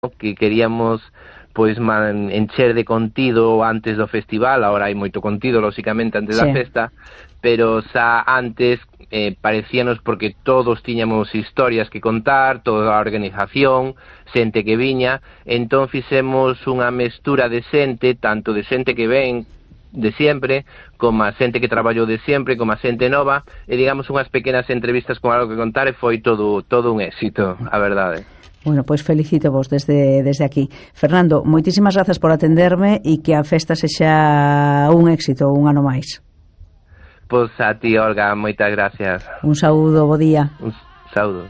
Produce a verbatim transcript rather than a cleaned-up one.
que queríamos pois man, encher de contido antes do festival. Ahora hai moito contido, lóxicamente, antes sí. da festa, pero xa antes eh, parecíanos, porque todos tiñamos historias que contar, toda a organización, xente que viña, entón fixemos unha mestura de xente, tanto de xente que ven de sempre, como a xente que traballou de sempre, como a xente nova, e digamos unhas pequenas entrevistas con algo que contar, e foi todo, todo un éxito, a verdade. Bueno, pois felicito vos desde, desde aquí. Fernando, moitísimas grazas por atenderme e que a festa sexa un éxito un ano máis. Pois a ti, Olga, moitas gracias. Un saúdo, bo día. Un saúdo.